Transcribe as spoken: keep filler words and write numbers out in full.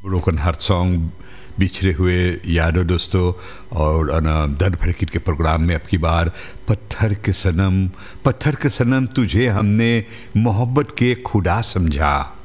Broken heart song, बिछड़े हुए यारों दोस्तों, और अन, दर्द भरे गीत के प्रोग्राम में अब की बार पत्थर के सनम, पत्थर के सनम तुझे हमने मोहब्बत के खुदा समझा।